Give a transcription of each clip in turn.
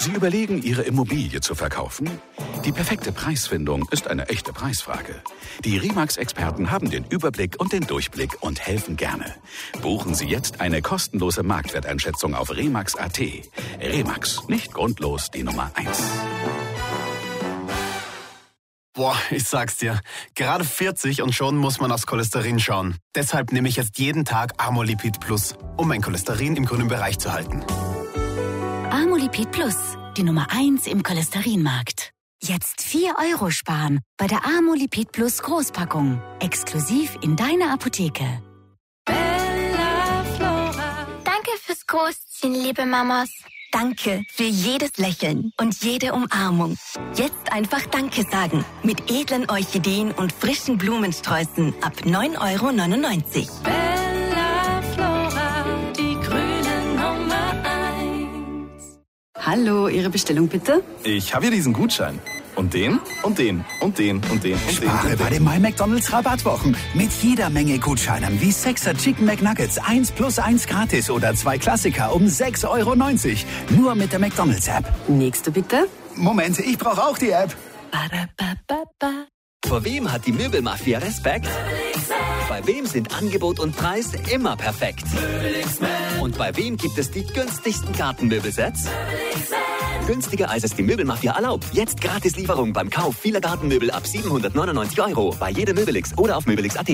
Sie überlegen, Ihre Immobilie zu verkaufen? Die perfekte Preisfindung ist eine echte Preisfrage. Die RE/MAX-Experten haben den Überblick und den Durchblick und helfen gerne. Buchen Sie jetzt eine kostenlose Marktwerteinschätzung auf remax.at. RE/MAX, nicht grundlos die Nummer 1. Boah, ich sag's dir, gerade 40 und schon muss man aufs Cholesterin schauen. Deshalb nehme ich jetzt jeden Tag Amolipid Plus, um mein Cholesterin im grünen Bereich zu halten. Amolipid Plus, die Nummer 1 im Cholesterinmarkt. Jetzt 4 € sparen bei der Amolipid Plus Großpackung. Exklusiv in deiner Apotheke. Bella Flora. Danke fürs Großziehen, liebe Mamas. Danke für jedes Lächeln und jede Umarmung. Jetzt einfach Danke sagen mit edlen Orchideen und frischen Blumensträußen ab 9,99 €. Bella Flora, die grüne Nummer 1. Hallo, Ihre Bestellung bitte? Ich habe hier diesen Gutschein. Und den, und den, und den, und den, und den. Spare bei den My McDonald's Rabattwochen. Mit jeder Menge Gutscheinen wie 6er Chicken McNuggets 1+1 gratis oder 2 Klassiker um 6,90 €. Nur mit der McDonald's App. Nächste bitte. Moment, ich brauche auch die App. Vor wem hat die Möbelmafia Respekt? Bei wem sind Angebot und Preis immer perfekt? Und bei wem gibt es die günstigsten Gartenmöbelsets? Günstiger als es die Möbelmafia erlaubt. Jetzt Gratislieferung beim Kauf vieler Gartenmöbel ab 799 € bei jedem Möbelix oder auf möbelix.at.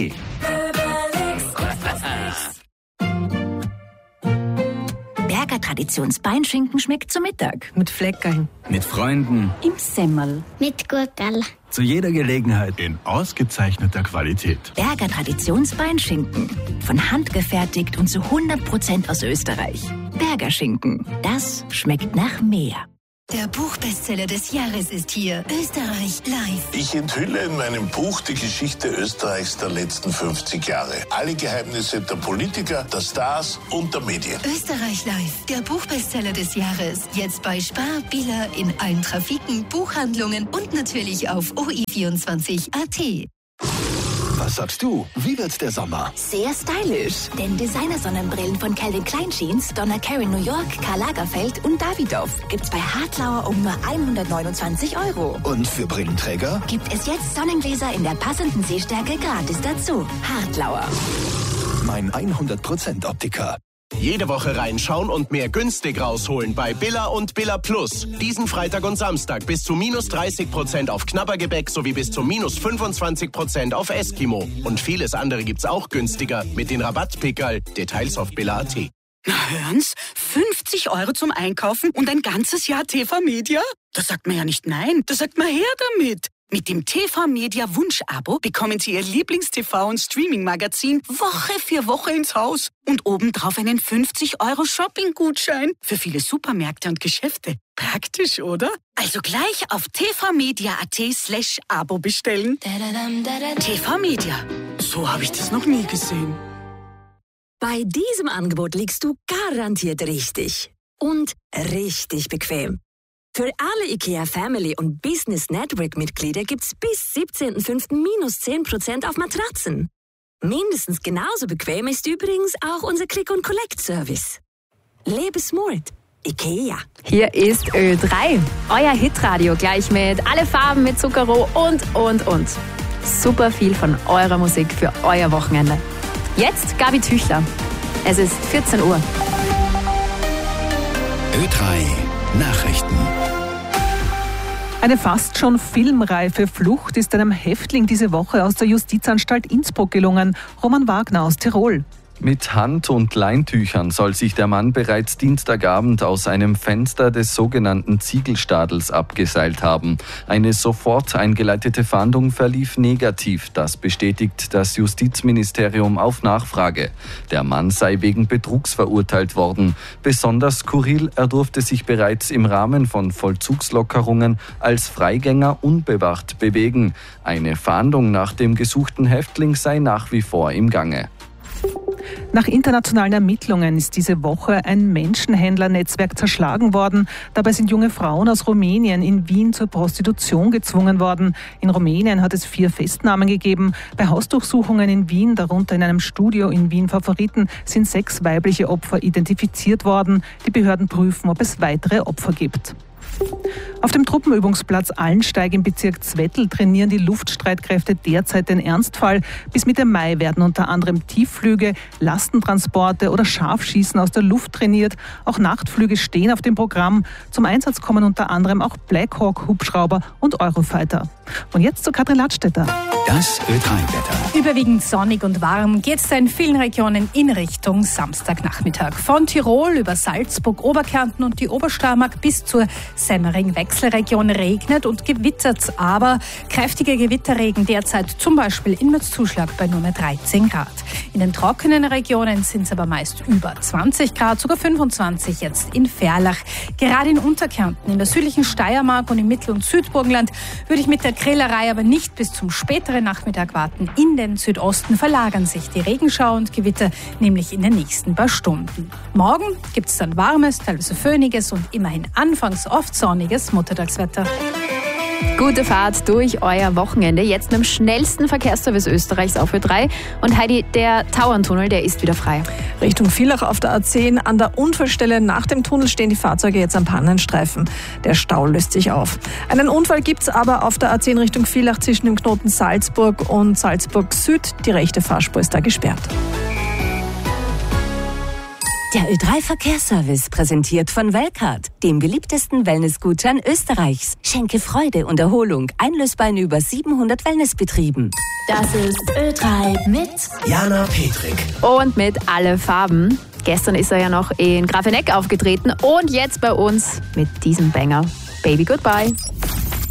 Berger Traditionsbeinschinken schmeckt zu Mittag. Mit Fleckerl. Mit Freunden. Im Semmel. Mit Gurkel. Zu jeder Gelegenheit. In ausgezeichneter Qualität. Berger Traditionsbeinschinken. Von Hand gefertigt und zu 100% aus Österreich. Berger Schinken. Das schmeckt nach mehr. Der Buchbestseller des Jahres ist hier. Österreich live. Ich enthülle in meinem Buch die Geschichte Österreichs der letzten 50 Jahre. Alle Geheimnisse der Politiker, der Stars und der Medien. Österreich live. Der Buchbestseller des Jahres. Jetzt bei Spar, Billa, in allen Trafiken, Buchhandlungen und natürlich auf OI24.at. Was sagst du? Wie wird der Sommer? Sehr stylisch. Denn Designer-Sonnenbrillen von Calvin Klein Jeans, Donna Karan New York, Karl Lagerfeld und Davidoff gibt's bei Hartlauer um nur 129 €. Und für Brillenträger? Gibt es jetzt Sonnengläser in der passenden Sehstärke gratis dazu. Hartlauer. Mein 100% Optiker. Jede Woche reinschauen und mehr günstig rausholen bei Billa und Billa Plus. Diesen Freitag und Samstag bis zu -30% auf Knabbergebäck sowie bis zu -25% auf Eskimo. Und vieles andere gibt's auch günstiger mit den Rabattpickerl. Details auf billa.at. Na hören's, 50 € zum Einkaufen und ein ganzes Jahr TV-Media? Da sagt man ja nicht nein, da sagt man her damit. Mit dem TV-Media Wunsch-Abo bekommen Sie Ihr Lieblings-TV- und Streaming-Magazin Woche für Woche ins Haus. Und obendrauf einen 50 € Shopping-Gutschein für viele Supermärkte und Geschäfte. Praktisch, oder? Also gleich auf tvmedia.at/Abo bestellen. TV-Media. So habe ich das noch nie gesehen. Bei diesem Angebot liegst du garantiert richtig. Und richtig bequem. Für alle IKEA Family und Business Network Mitglieder gibt's bis 17.05. -10% auf Matratzen. Mindestens genauso bequem ist übrigens auch unser Click-and-Collect-Service. Lebe smart. IKEA. Hier ist Ö3, euer Hitradio, gleich mit alle Farben, mit Zuckerroh und. Super viel von eurer Musik für euer Wochenende. Jetzt Gabi Tüchler. Es ist 14 Uhr. Ö3 Nachrichten. Eine fast schon filmreife Flucht ist einem Häftling diese Woche aus der Justizanstalt Innsbruck gelungen. Roman Wagner aus Tirol. Mit Hand- und Leintüchern soll sich der Mann bereits Dienstagabend aus einem Fenster des sogenannten Ziegelstadels abgeseilt haben. Eine sofort eingeleitete Fahndung verlief negativ. Das bestätigt das Justizministerium auf Nachfrage. Der Mann sei wegen Betrugs verurteilt worden. Besonders skurril, er durfte sich bereits im Rahmen von Vollzugslockerungen als Freigänger unbewacht bewegen. Eine Fahndung nach dem gesuchten Häftling sei nach wie vor im Gange. Nach internationalen Ermittlungen ist diese Woche ein Menschenhändlernetzwerk zerschlagen worden. Dabei sind junge Frauen aus Rumänien in Wien zur Prostitution gezwungen worden. In Rumänien hat es 4 Festnahmen gegeben. Bei Hausdurchsuchungen in Wien, darunter in einem Studio in Wien Favoriten, sind 6 weibliche Opfer identifiziert worden. Die Behörden prüfen, ob es weitere Opfer gibt. Auf dem Truppenübungsplatz Allensteig im Bezirk Zwettl trainieren die Luftstreitkräfte derzeit den Ernstfall. Bis Mitte Mai werden unter anderem Tiefflüge, Lastentransporte oder Scharfschießen aus der Luft trainiert. Auch Nachtflüge stehen auf dem Programm. Zum Einsatz kommen unter anderem auch Black Hawk Hubschrauber und Eurofighter. Und jetzt zu Katrin Ladstätter. Das Ö3-Wetter. Überwiegend sonnig und warm geht es in vielen Regionen in Richtung Samstagnachmittag. Von Tirol über Salzburg, Oberkärnten und die Obersteiermark bis zur Semmering-Wechselregion regnet und gewittert. Aber kräftiger Gewitterregen derzeit zum Beispiel in Mürzzuschlag bei nur mehr 13 Grad. In den trockenen Regionen sind es aber meist über 20 Grad, sogar 25 jetzt in Verlach. Gerade in Unterkärnten, in der südlichen Steiermark und im Mittel- und Südburgenland würde ich mit der Grillerei aber nicht bis zum späteren Nachmittag warten. In den Südosten verlagern sich die Regenschauer und Gewitter nämlich in den nächsten paar Stunden. Morgen gibt es dann warmes, teilweise föhniges und immerhin anfangs oft sonniges Muttertagswetter. Gute Fahrt durch euer Wochenende. Jetzt mit dem schnellsten Verkehrsservice Österreichs auf Ö3. Und Heidi, der Tauerntunnel, der ist wieder frei. Richtung Villach auf der A10. An der Unfallstelle nach dem Tunnel stehen die Fahrzeuge jetzt am Pannenstreifen. Der Stau löst sich auf. Einen Unfall gibt es aber auf der A10 Richtung Villach zwischen dem Knoten Salzburg und Salzburg Süd. Die rechte Fahrspur ist da gesperrt. Der Ö3-Verkehrsservice präsentiert von Welcard, dem beliebtesten Wellnessgutschein Österreichs. Schenke Freude und Erholung, einlösbar in über 700 Wellnessbetrieben. Das ist Ö3 mit Jana Petrik. Und mit Alle Farben. Gestern ist er ja noch in Grafeneck aufgetreten und jetzt bei uns mit diesem Banger. Baby Goodbye.